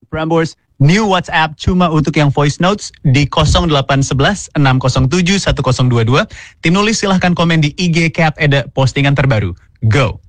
Prambors, new WhatsApp cuma untuk yang voice notes di 0811 607 1022. Tim nulis silahkan komen di IG Cat Eda postingan terbaru. Go!